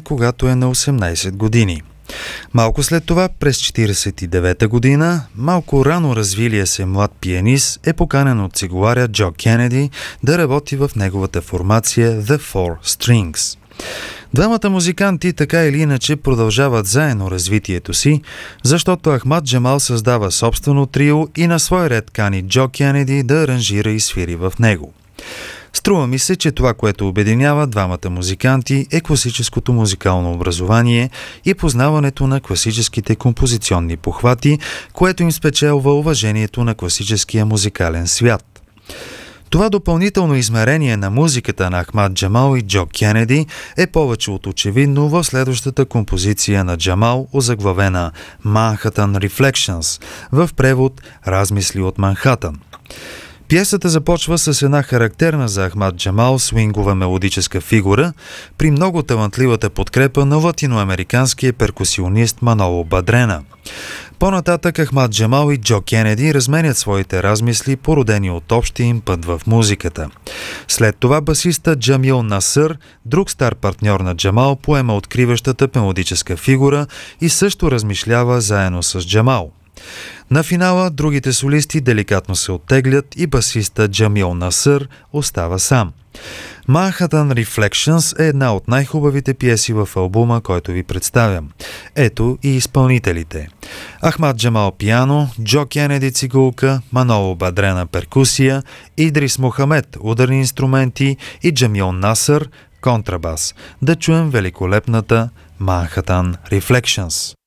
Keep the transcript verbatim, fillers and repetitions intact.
когато е на осемнайсет години. Малко след това, през четирийсет и девета година, малко рано развилия се млад пианист е поканен от цигуларя Джо Кенеди да работи в неговата формация The Four Strings. Двамата музиканти така или иначе продължават заедно развитието си, защото Ахмад Джамал създава собствено трио и на свой ред кани Джо Кенеди да аранжира и свири в него. Струва ми се, че това, което обединява двамата музиканти, е класическото музикално образование и познаването на класическите композиционни похвати, което им спечелва уважението на класическия музикален свят. Това допълнително измерение на музиката на Ахмад Джамал и Джо Кенеди е повече от очевидно в следващата композиция на Джамал, озаглавена Manhattan Reflections, в превод Размисли от Манхатън. Пиесата започва с една характерна за Ахмад Джамал свингова мелодическа фигура при много талантливата подкрепа на латиноамериканския перкусионист Маноло Бадрена. По-нататък Ахмад Джамал и Джо Кенеди разменят своите размисли, породени от общия им път в музиката. След това басиста Джамил Насър, друг стар партньор на Джамал, поема откриващата мелодическа фигура и също размишлява заедно с Джамал. На финала другите солисти деликатно се оттеглят и басиста Джамил Насър остава сам. Manhattan Reflections е една от най-хубавите пиеси в албума, който ви представям. Ето и изпълнителите. Ахмад Джамал пиано, Джо Кенеди цигулка, Маноло Бадрена перкусия, Идрис Мохамед ударни инструменти и Джамил Насър контрабас. Да чуем великолепната Manhattan Reflections.